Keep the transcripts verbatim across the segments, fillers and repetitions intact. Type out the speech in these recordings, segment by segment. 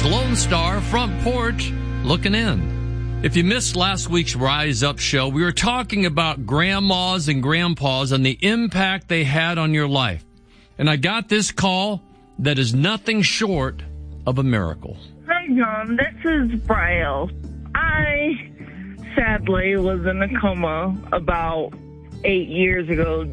is Lone Star Front Porch Looking In. If you missed last week's Rise Up show, we were talking about grandmas and grandpas and the impact they had on your life. And I got this call that is nothing short of a miracle. Hi, John. This is Brielle. I sadly was in a coma about eight years ago.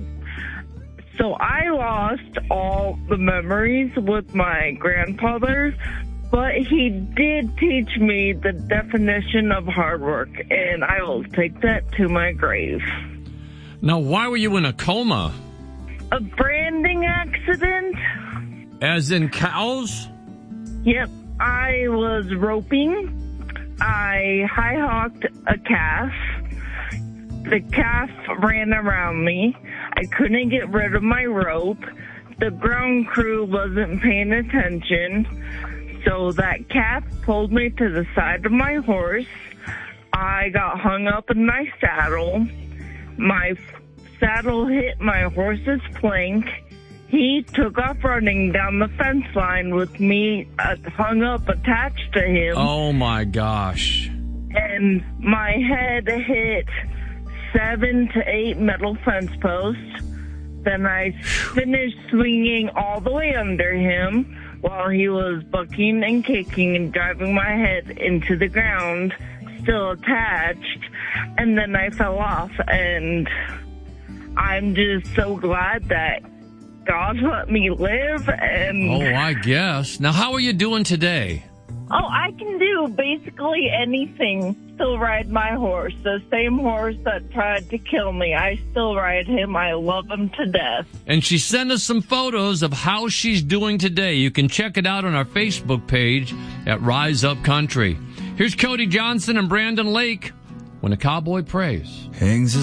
So I lost all the memories with my grandfather, but he did teach me the definition of hard work, and I will take that to my grave. Now, why were you in a coma? A branding accident. As in cows? Yep. I was roping. I high-hawked a calf. The calf ran around me. I couldn't get rid of my rope. The ground crew wasn't paying attention. So that calf pulled me to the side of my horse. I got hung up in my saddle. My saddle hit my horse's flank. He took off running down the fence line with me uh, hung up attached to him. Oh, my gosh. And my head hit seven to eight metal fence posts. Then I finished swinging all the way under him while he was bucking and kicking and driving my head into the ground, still attached. And then I fell off. And I'm just so glad that God let me live. And oh, I guess. Now, how are you doing today? Oh, I can do basically anything. Still ride my horse. The same horse that tried to kill me. I still ride him. I love him to death. And she sent us some photos of how she's doing today. You can check it out on our Facebook page at Rise Up Country. Here's Cody Johnson and Brandon Lake, When a Cowboy Prays. Hangs